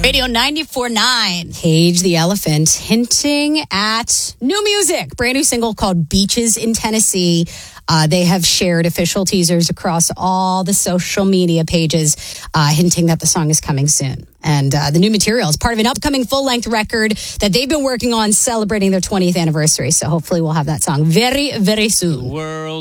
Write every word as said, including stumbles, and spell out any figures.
Radio ninety-four point nine. Cage the Elephant hinting at new music. Brand new single called Beaches in Tennessee. Uh, they have shared official teasers across all the social media pages, uh, hinting that the song is coming soon. And uh, the new material is part of an upcoming full-length record that they've been working on celebrating their twentieth anniversary. So hopefully we'll have that song very, very soon. World.